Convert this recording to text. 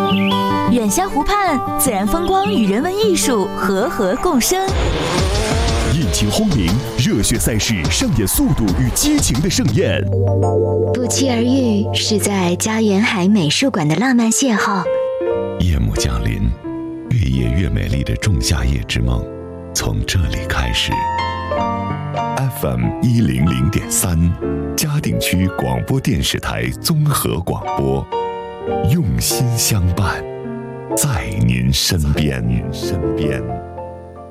远湘湖畔，自然风光与人文艺术和合共生。 引擎轰鸣，热血赛事上演速度与激情的盛宴。 不期而遇，是在家园海美术馆的浪漫邂逅。 夜幕降临，越夜越美丽的仲夏夜之梦，从这里开始。FM 100.3，嘉定区广播电视台综合广播，用心相伴，在您身边。